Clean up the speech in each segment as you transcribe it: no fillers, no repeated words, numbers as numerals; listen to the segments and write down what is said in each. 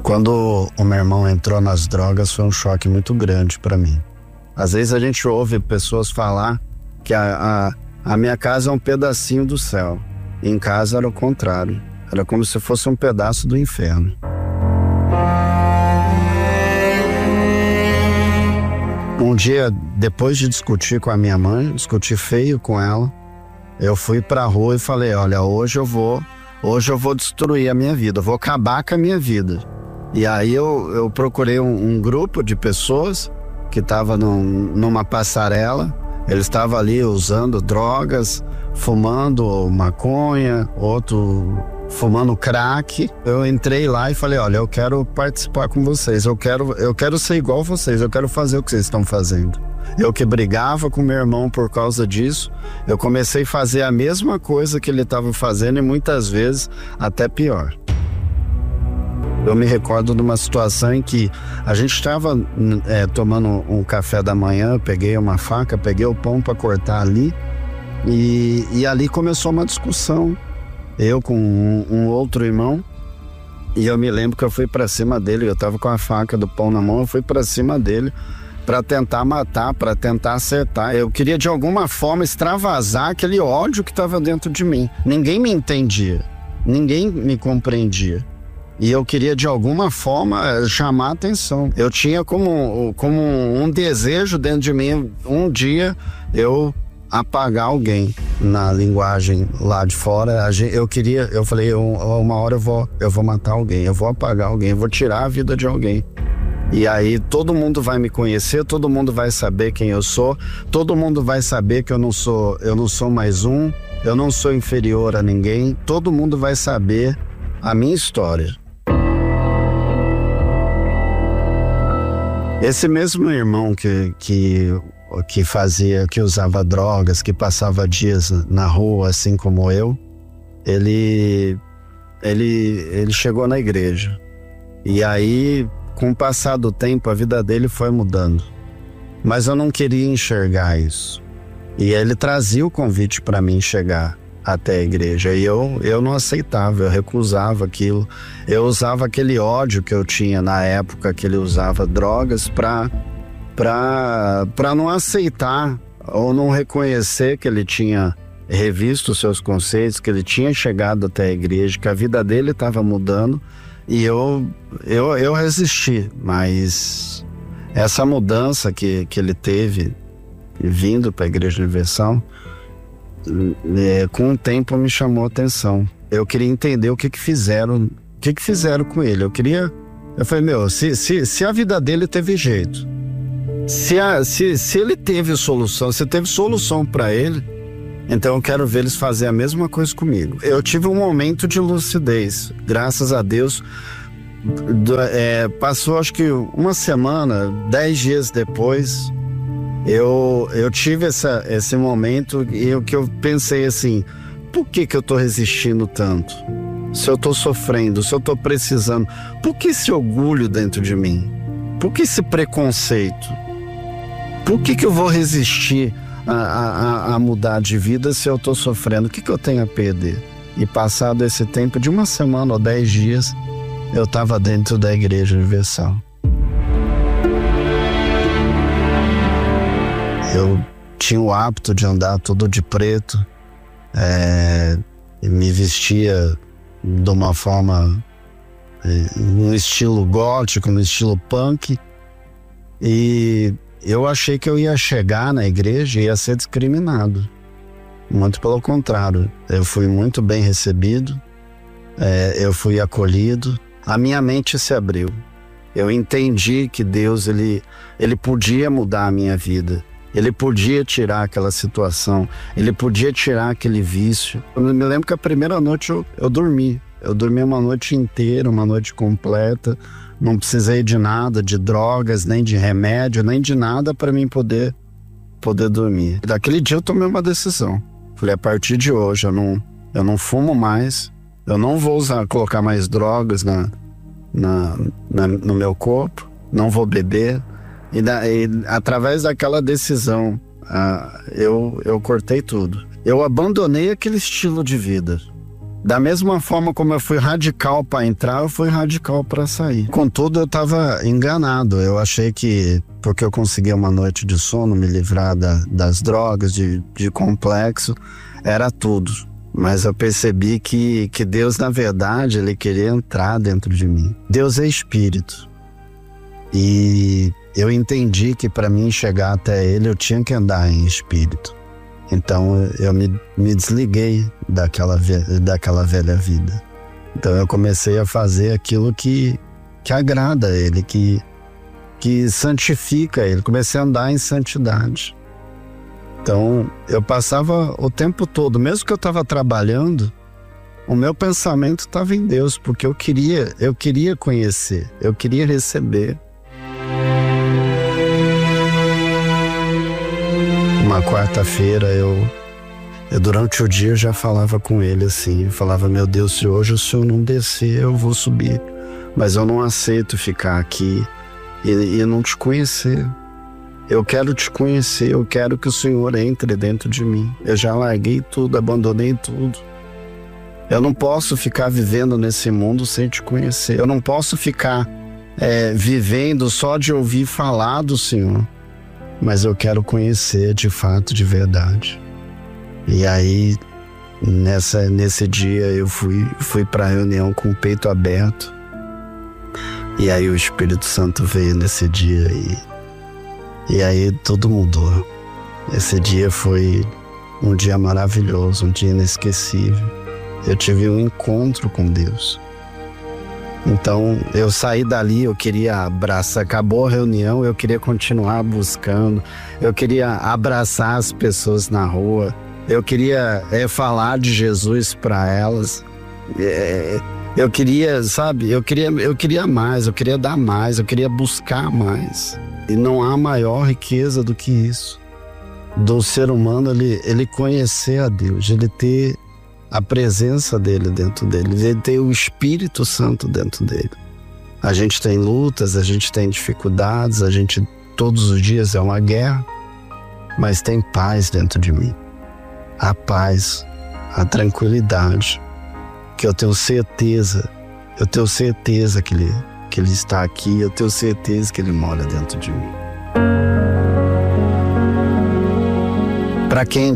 Quando o meu irmão entrou nas drogas, foi um choque muito grande para mim. Às vezes a gente ouve pessoas falar que a minha casa é um pedacinho do céu. Em casa era o contrário. Era como se fosse um pedaço do inferno. Um dia, depois de discutir com a minha mãe, discutir feio com ela, eu fui pra rua e falei, olha, hoje eu vou destruir a minha vida, eu vou acabar com a minha vida. E aí eu procurei um grupo de pessoas que estava numa passarela. Eles estavam ali usando drogas, fumando maconha, outro fumando crack. Eu entrei lá e falei, olha, eu quero participar com vocês, eu quero ser igual a vocês, eu quero fazer o que vocês estão fazendo. Eu que brigava com meu irmão por causa disso, eu comecei a fazer a mesma coisa que ele estava fazendo e muitas vezes até pior. Eu me recordo de uma situação em que a gente estava tomando um café da manhã, eu peguei uma faca, peguei o pão para cortar ali e ali começou uma discussão. Eu com um outro irmão, e eu me lembro que eu fui para cima dele, eu estava com a faca do pão na mão, eu fui para cima dele para tentar matar, para tentar acertar. Eu queria de alguma forma extravasar aquele ódio que estava dentro de mim. Ninguém me entendia, ninguém me compreendia. E eu queria de alguma forma chamar a atenção. Eu tinha como um desejo dentro de mim, um dia eu apagar alguém. Na linguagem lá de fora, eu falei, uma hora eu vou matar alguém, eu vou apagar alguém, eu vou tirar a vida de alguém. E aí todo mundo vai me conhecer, todo mundo vai saber quem eu sou, todo mundo vai saber que eu não sou mais um, eu não sou inferior a ninguém, todo mundo vai saber a minha história. Esse mesmo irmão que usava drogas, que passava dias na rua, assim como eu, ele chegou na igreja. E aí, com o passar do tempo, a vida dele foi mudando. Mas eu não queria enxergar isso. E ele trazia o convite para mim chegar até a igreja. E eu não aceitava, eu recusava aquilo. Eu usava aquele ódio que eu tinha na época que ele usava drogas para não aceitar ou não reconhecer que ele tinha revisto os seus conceitos, que ele tinha chegado até a igreja, que a vida dele estava mudando. E eu resisti, mas essa mudança que ele teve vindo para a Igreja Universal, com o tempo me chamou a atenção. Eu queria entender o que fizeram com ele. Eu falei, se a vida dele teve jeito, se ele teve solução, se teve solução para ele, então eu quero ver eles fazer a mesma coisa comigo. Eu tive um momento de lucidez, graças a Deus. Passou acho que uma semana, 10 dias depois, eu tive esse momento e o que eu pensei assim, por que eu tô resistindo tanto? Se eu tô sofrendo, se eu tô precisando, por que esse orgulho dentro de mim? Por que esse preconceito? Por que eu vou resistir a mudar de vida se eu tô sofrendo? O que eu tenho a perder? E passado esse tempo de uma semana ou 10 dias, eu estava dentro da Igreja Universal. Eu tinha o hábito de andar todo de preto, me vestia de uma forma, no estilo gótico, no estilo punk, e eu achei que eu ia chegar na igreja e ia ser discriminado. Muito pelo contrário, eu fui muito bem recebido, eu fui acolhido, a minha mente se abriu. Eu entendi que Deus ele podia mudar a minha vida, ele podia tirar aquela situação, ele podia tirar aquele vício. Eu me lembro que a primeira noite eu dormi uma noite inteira, uma noite completa, não precisei de nada, de drogas, nem de remédio, nem de nada para mim poder dormir. Daquele dia eu tomei uma decisão. Falei, a partir de hoje eu não fumo mais, eu não vou colocar mais drogas no meu corpo, não vou beber. E através daquela decisão, eu cortei tudo. Eu abandonei aquele estilo de vida. Da mesma forma como eu fui radical para entrar, eu fui radical para sair. Contudo, eu estava enganado. Eu achei que, porque eu conseguia uma noite de sono, me livrar das drogas, de complexo, era tudo. Mas eu percebi que Deus, na verdade, Ele queria entrar dentro de mim. Deus é espírito. E eu entendi que para mim chegar até Ele, eu tinha que andar em espírito. Então eu me desliguei daquela velha vida. Então eu comecei a fazer aquilo que agrada a Ele, que santifica Ele. Comecei a andar em santidade. Então eu passava o tempo todo, mesmo que eu estava trabalhando, o meu pensamento estava em Deus, porque eu queria conhecer, eu queria receber. Uma quarta-feira eu durante o dia já falava com ele assim, eu falava: meu Deus, se hoje o Senhor não descer, eu vou subir, mas eu não aceito ficar aqui e não te conhecer. Eu quero te conhecer, eu quero que o Senhor entre dentro de mim. Eu já larguei tudo, abandonei tudo. Eu não posso ficar vivendo nesse mundo sem te conhecer. Eu não posso ficar vivendo só de ouvir falar do Senhor. Mas eu quero conhecer de fato, de verdade. E aí, nesse dia, eu fui para a reunião com o peito aberto. E aí o Espírito Santo veio nesse dia e aí tudo mudou. Esse dia foi um dia maravilhoso, um dia inesquecível. Eu tive um encontro com Deus. Então eu saí dali, eu queria abraçar, acabou a reunião, eu queria continuar buscando, eu queria abraçar as pessoas na rua, eu queria falar de Jesus para elas, eu queria, sabe, eu queria mais, eu queria dar mais, eu queria buscar mais. E não há maior riqueza do que isso, do ser humano ele conhecer a Deus, ele ter a presença dele dentro dele, ele ter o Espírito Santo dentro dele. A gente tem lutas, a gente tem dificuldades, a gente todos os dias é uma guerra, mas tem paz dentro de mim. A paz, a tranquilidade, que eu tenho certeza que ele está aqui, eu tenho certeza que ele mora dentro de mim. Para quem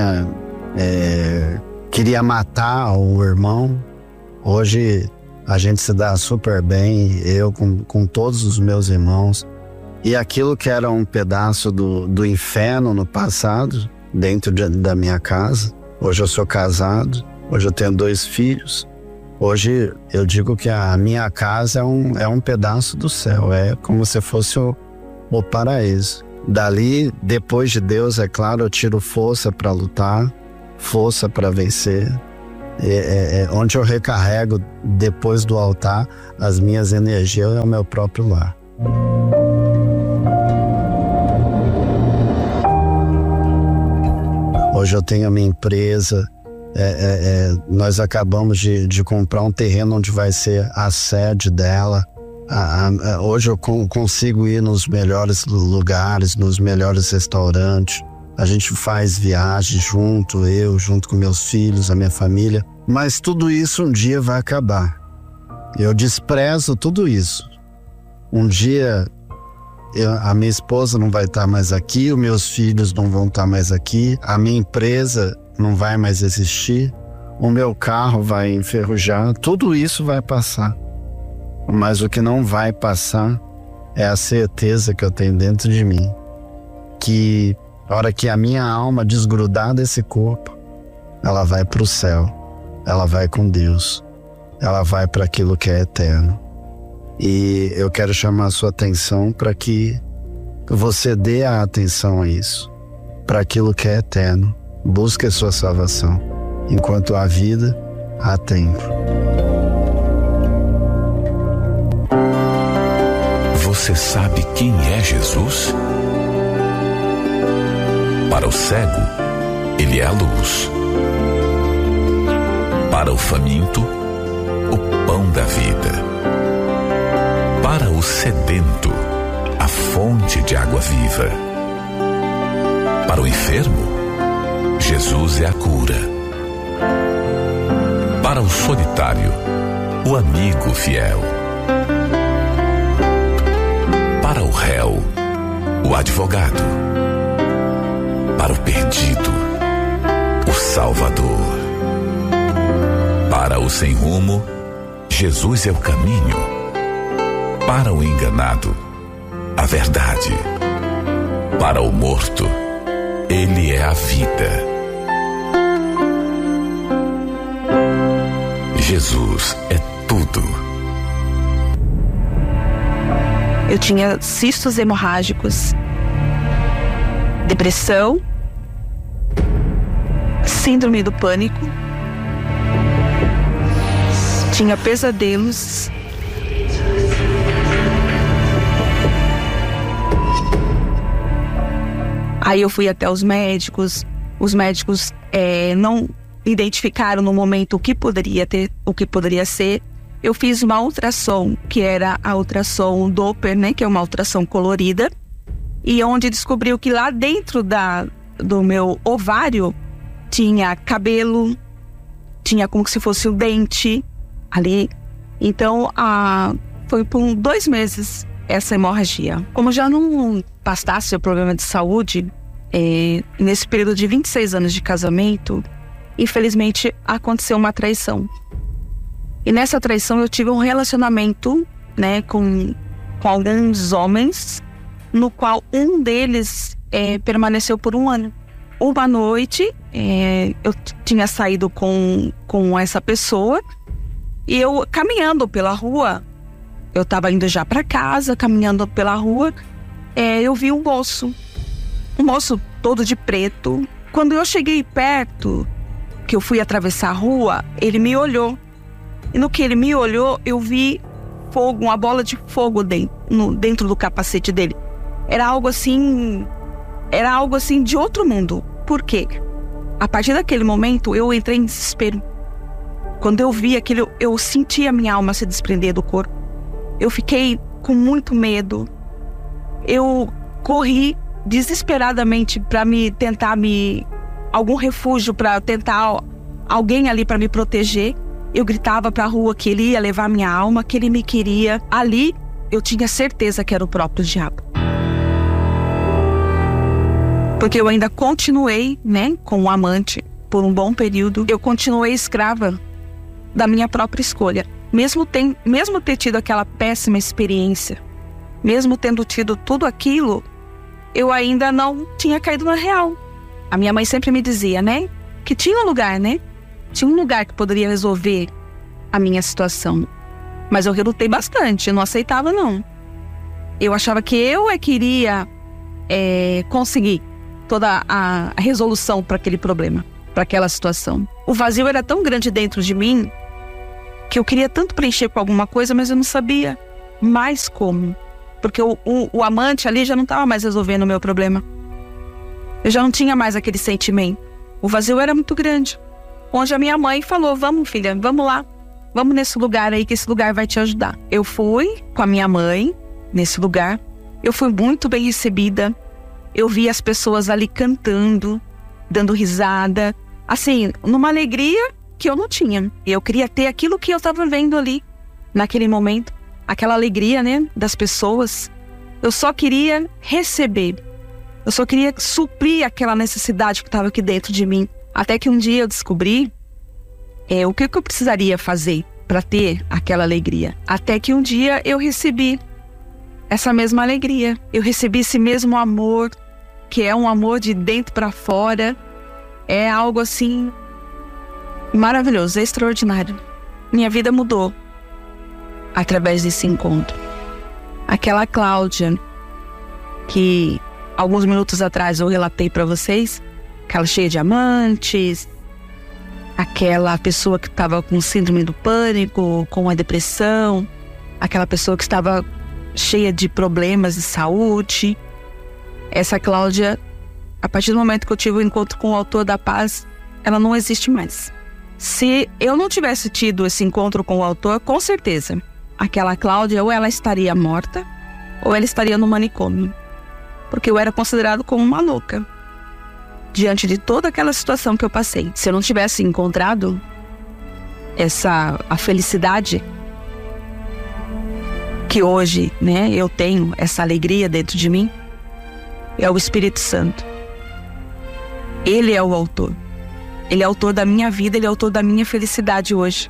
queria matar o irmão, hoje a gente se dá super bem, eu com todos os meus irmãos. E aquilo que era um pedaço do inferno no passado, dentro da minha casa, hoje eu sou casado, hoje eu tenho 2 filhos. Hoje eu digo que a minha casa é um pedaço do céu, é como se fosse o paraíso. Dali, depois de Deus, é claro, eu tiro força para lutar, força para vencer. Onde eu recarrego depois do altar as minhas energias é o meu próprio lar. Hoje eu tenho a minha empresa. Nós acabamos de comprar um terreno onde vai ser a sede dela. Hoje eu consigo ir nos melhores lugares, nos melhores restaurantes. A gente faz viagens junto com meus filhos, a minha família. Mas tudo isso um dia vai acabar. Eu desprezo tudo isso. Um dia a minha esposa não vai estar mais aqui, os meus filhos não vão estar mais aqui, a minha empresa não vai mais existir, o meu carro vai enferrujar, tudo isso vai passar. Mas o que não vai passar é a certeza que eu tenho dentro de mim, que a hora que a minha alma desgrudar desse corpo, ela vai para o céu, ela vai com Deus, ela vai para aquilo que é eterno. E eu quero chamar a sua atenção para que você dê a atenção a isso, para aquilo que é eterno. Busque a sua salvação. Enquanto há vida, há tempo. Você sabe quem é Jesus? Para o cego, ele é a luz. Para o faminto, o pão da vida. Para o sedento, a fonte de água viva. Para o enfermo, Jesus é a cura. Para o solitário, o amigo fiel. Para o réu, o advogado. Para o perdido, o Salvador. Para o sem rumo, Jesus é o caminho. Para o enganado, a verdade. Para o morto, Ele é a vida. Jesus é tudo. Eu tinha cistos hemorrágicos, depressão, síndrome do pânico, tinha pesadelos, aí eu fui até os médicos não identificaram no momento o que poderia ser. Eu fiz uma ultrassom, que era a ultrassom Doppler, né, que é uma ultrassom colorida, e onde descobriu que lá dentro do meu ovário tinha cabelo, tinha como se fosse um dente ali. Então, foi por 2 meses essa hemorragia. Como já não bastasse o problema de saúde, nesse período de 26 anos de casamento, infelizmente aconteceu uma traição. E nessa traição eu tive um relacionamento, né, com alguns homens, no qual um deles permaneceu por 1 ano. Uma noite, eu tinha saído com essa pessoa, e eu caminhando pela rua, eu estava indo já para casa, caminhando pela rua, eu vi um moço todo de preto. Quando eu cheguei perto, que eu fui atravessar a rua, ele me olhou. E no que ele me olhou, eu vi fogo, uma bola de fogo dentro do capacete dele. Era algo assim de outro mundo. Por quê? A partir daquele momento, eu entrei em desespero. Quando eu vi aquilo, eu senti a minha alma se desprender do corpo. Eu fiquei com muito medo. Eu corri desesperadamente para tentar algum refúgio, para tentar alguém ali para me proteger. Eu gritava para a rua que ele ia levar minha alma, que ele me queria. Ali eu tinha certeza que era o próprio diabo. Porque eu ainda continuei, né, com o amante por um bom período. Eu continuei escrava da minha própria escolha. Mesmo ter tido aquela péssima experiência, mesmo tendo tido tudo aquilo, eu ainda não tinha caído na real. A minha mãe sempre me dizia, né, que tinha um lugar, né? Tinha um lugar que poderia resolver a minha situação. Mas eu relutei bastante, eu não aceitava, não. Eu achava que eu queria conseguir toda a resolução para aquele problema, para aquela situação. O vazio era tão grande dentro de mim que eu queria tanto preencher com alguma coisa, mas eu não sabia mais como. Porque o amante ali já não estava mais resolvendo o meu problema. Eu já não tinha mais aquele sentimento. O vazio era muito grande. Onde a minha mãe falou, vamos filha, vamos lá. Vamos nesse lugar aí, que esse lugar vai te ajudar. Eu fui com a minha mãe nesse lugar. Eu fui muito bem recebida. Eu vi as pessoas ali cantando, dando risada. Assim, numa alegria que eu não tinha. Eu queria ter aquilo que eu estava vendo ali, naquele momento. Aquela alegria, né, das pessoas. Eu só queria receber. Eu só queria suprir aquela necessidade que estava aqui dentro de mim. Até que um dia eu descobri o que eu precisaria fazer para ter aquela alegria. Até que um dia eu recebi essa mesma alegria. Eu recebi esse mesmo amor, que é um amor de dentro para fora. É algo assim maravilhoso, extraordinário. Minha vida mudou através desse encontro. Aquela Cláudia que alguns minutos atrás eu relatei para vocês, aquela cheia de amantes, aquela pessoa que estava com síndrome do pânico, com a depressão, aquela pessoa que estava cheia de problemas de saúde. Essa Cláudia, a partir do momento que eu tive o encontro com o autor da paz, ela não existe mais. Se eu não tivesse tido esse encontro com o autor, com certeza, aquela Cláudia ou ela estaria morta ou ela estaria no manicômio. Porque eu era considerado como uma louca diante de toda aquela situação que eu passei. Se eu não tivesse encontrado a felicidade que hoje, né, eu tenho, essa alegria dentro de mim, é o Espírito Santo. Ele é o autor. Ele é autor da minha vida, ele é autor da minha felicidade hoje.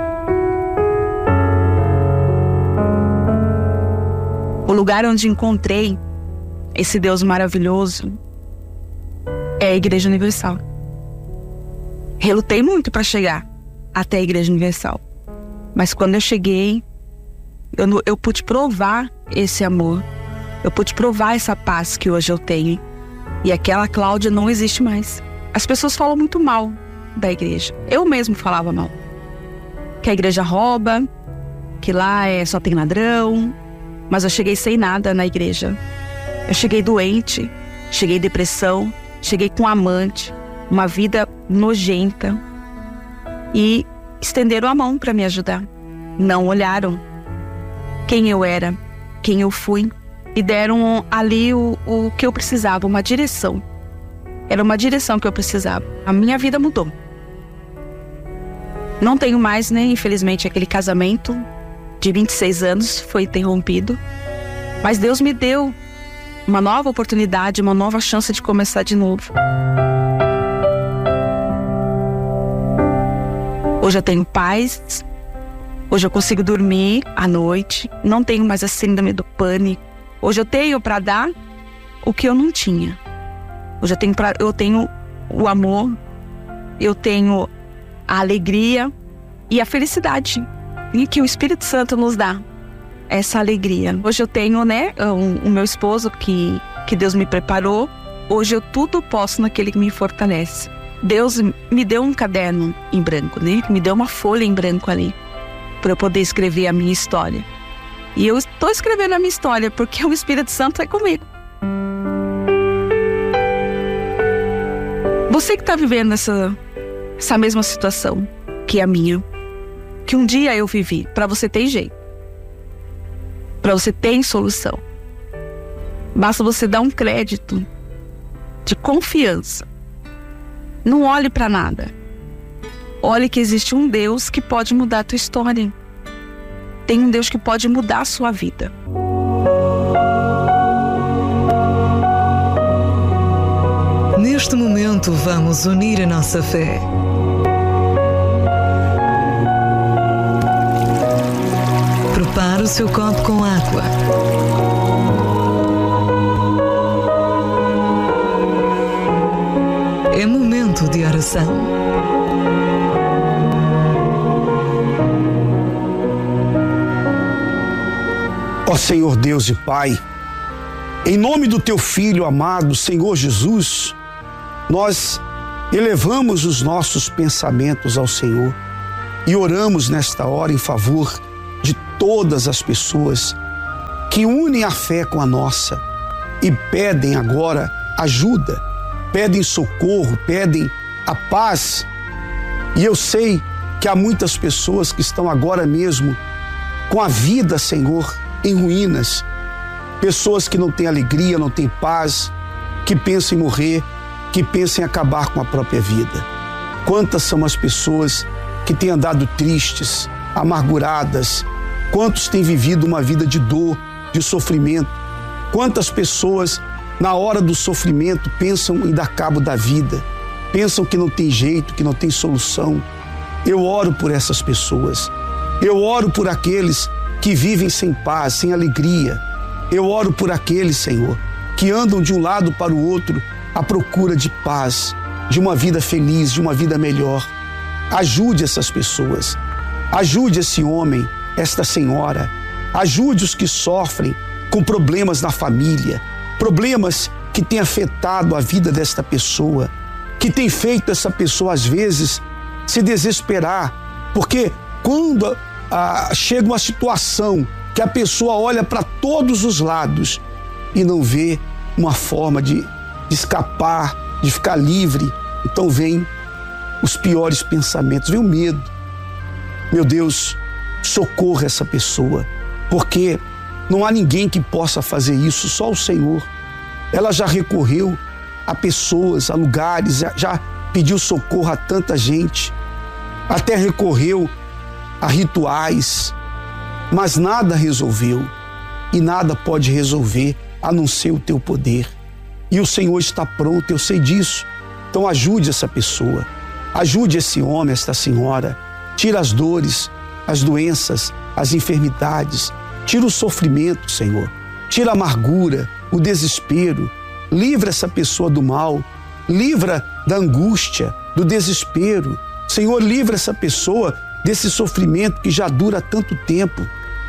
O lugar onde encontrei esse Deus maravilhoso é a Igreja Universal. Relutei muito para chegar até a Igreja Universal. Mas quando eu cheguei, eu pude provar esse amor. Eu pude provar essa paz que hoje eu tenho. E aquela Cláudia não existe mais. As pessoas falam muito mal da igreja. Eu mesmo falava mal. Que a igreja rouba, que lá só tem ladrão. Mas eu cheguei sem nada na igreja. Eu cheguei doente, cheguei depressão, cheguei com amante, uma vida nojenta. E estenderam a mão para me ajudar. Não olharam quem eu era, quem eu fui. E deram ali o que eu precisava, uma direção. Era uma direção que eu precisava. A minha vida mudou. Não tenho mais, né? Infelizmente, aquele casamento de 26 anos foi interrompido. Mas Deus me deu uma nova oportunidade, uma nova chance de começar de novo. Hoje eu tenho paz. Hoje eu consigo dormir à noite. Não tenho mais a síndrome do pânico. Hoje eu tenho para dar o que eu não tinha. Hoje eu tenho o amor, eu tenho a alegria e a felicidade. E que o Espírito Santo nos dá essa alegria. Hoje eu tenho, né, o meu esposo que Deus me preparou. Hoje eu tudo posso naquele que me fortalece. Deus me deu um caderno em branco, né? Me deu uma folha em branco ali para eu poder escrever a minha história. E eu estou escrevendo a minha história porque o Espírito Santo é comigo. Você que está vivendo essa mesma situação que a minha, que um dia eu vivi, para você ter jeito, para você ter solução. Basta você dar um crédito de confiança. Não olhe para nada. Olhe que existe um Deus que pode mudar a tua história. Tem um Deus que pode mudar a sua vida. Neste momento vamos unir a nossa fé. Prepare o seu copo com água. É momento de oração. Ó Senhor Deus e Pai, em nome do Teu Filho amado, Senhor Jesus, nós elevamos os nossos pensamentos ao Senhor e oramos nesta hora em favor de todas as pessoas que unem a fé com a nossa e pedem agora ajuda, pedem socorro, pedem a paz. E eu sei que há muitas pessoas que estão agora mesmo com a vida, Senhor, em ruínas, pessoas que não têm alegria, não têm paz, que pensam em morrer, que pensam em acabar com a própria vida. Quantas são as pessoas que têm andado tristes, amarguradas, quantos têm vivido uma vida de dor, de sofrimento, quantas pessoas na hora do sofrimento pensam em dar cabo da vida, pensam que não tem jeito, que não tem solução. Eu oro por essas pessoas, eu oro por aqueles que vivem sem paz, sem alegria. Eu oro por aqueles, Senhor, que andam de um lado para o outro à procura de paz, de uma vida feliz, de uma vida melhor. Ajude essas pessoas, ajude esse homem, esta senhora, ajude os que sofrem com problemas na família, problemas que têm afetado a vida desta pessoa, que tem feito essa pessoa às vezes se desesperar, porque quando chega uma situação que a pessoa olha para todos os lados e não vê uma forma de escapar, de ficar livre, então vem os piores pensamentos, vem o medo. Meu Deus, socorra essa pessoa, porque não há ninguém que possa fazer isso, só o Senhor. Ela já recorreu a pessoas, a lugares, já pediu socorro a tanta gente, até recorreu a rituais, mas nada resolveu e nada pode resolver a não ser o teu poder. E o Senhor está pronto, eu sei disso. Então ajude essa pessoa, ajude esse homem, esta senhora. Tira as dores, as doenças, as enfermidades. Tira o sofrimento, Senhor. Tira a amargura, o desespero. Livra essa pessoa do mal. Livra da angústia, do desespero. Senhor, livra essa pessoa desse sofrimento que já dura tanto tempo.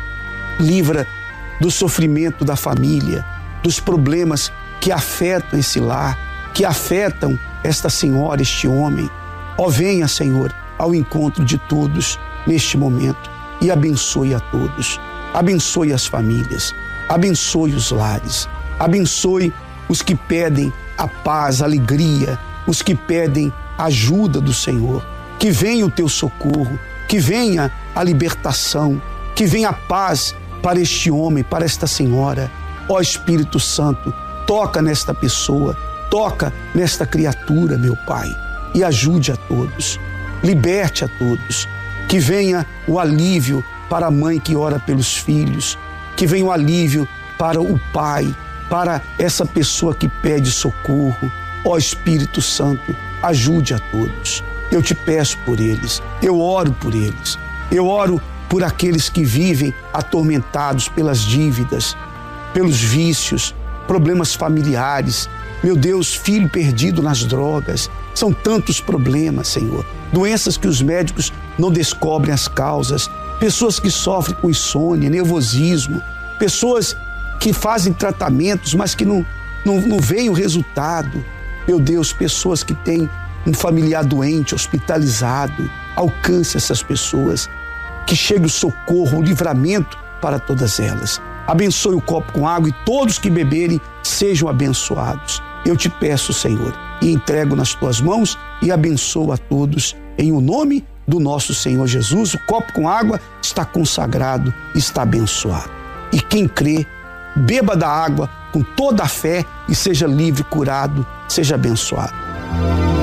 Livra do sofrimento da família, dos problemas que afetam esse lar, que afetam esta senhora, este homem. Ó, venha, Senhor, ao encontro de todos neste momento e abençoe a todos. Abençoe as famílias, abençoe os lares, abençoe os que pedem a paz, a alegria, os que pedem a ajuda do Senhor. Que venha o teu socorro, que venha a libertação, que venha a paz para este homem, para esta senhora. Ó Espírito Santo, toca nesta pessoa, toca nesta criatura, meu Pai, e ajude a todos, liberte a todos. Que venha o alívio para a mãe que ora pelos filhos, que venha o alívio para o pai, para essa pessoa que pede socorro. Ó Espírito Santo, ajude a todos. Eu te peço por eles, eu oro por eles, eu oro por aqueles que vivem atormentados pelas dívidas, pelos vícios, problemas familiares. Meu Deus, filho perdido nas drogas. São tantos problemas, Senhor. Doenças que os médicos não descobrem as causas. Pessoas que sofrem com insônia, nervosismo. Pessoas que fazem tratamentos, mas que não veem o resultado. Meu Deus, pessoas que têm um familiar doente, hospitalizado. Alcance essas pessoas. Que chegue o socorro, o livramento para todas elas. Abençoe o copo com água e todos que beberem sejam abençoados. Eu te peço, Senhor, e entrego nas tuas mãos e abençoo a todos em o nome do nosso Senhor Jesus. O copo com água está consagrado, está abençoado. E quem crê, beba da água com toda a fé e seja livre, curado, seja abençoado.